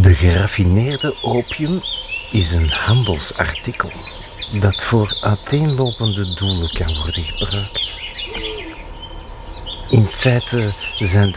De geraffineerde opium is een handelsartikel dat voor uiteenlopende doelen kan worden gebruikt. In feite zijn